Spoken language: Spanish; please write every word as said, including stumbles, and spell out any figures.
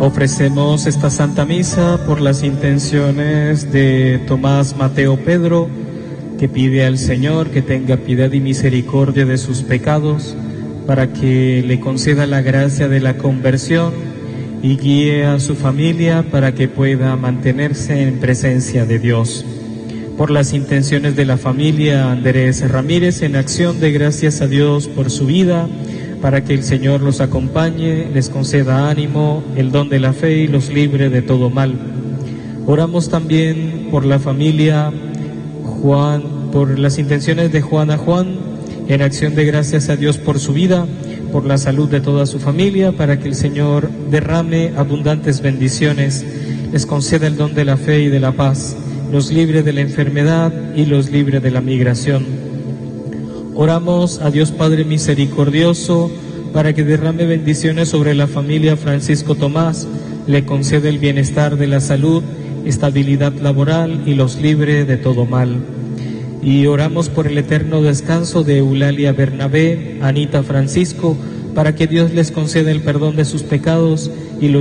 Ofrecemos esta Santa Misa por las intenciones de Tomás Mateo Pedro, que pide al Señor que tenga piedad y misericordia de sus pecados, para que le conceda la gracia de la conversión y guíe a su familia para que pueda mantenerse en presencia de Dios. Por las intenciones de la familia Andrés Ramírez, en acción de gracias a Dios por su vida, para que el Señor los acompañe, les conceda ánimo, el don de la fe y los libre de todo mal. Oramos también por la familia Juan, por las intenciones de Juana Juan, en acción de gracias a Dios por su vida, por la salud de toda su familia, para que el Señor derrame abundantes bendiciones, les conceda el don de la fe y de la paz, los libre de la enfermedad y los libre de la migración. Oramos a Dios Padre misericordioso para que derrame bendiciones sobre la familia Francisco Tomás, le conceda el bienestar de la salud, estabilidad laboral y los libre de todo mal. Y oramos por el eterno descanso de Eulalia Bernabé, Anita Francisco, para que Dios les conceda el perdón de sus pecados y los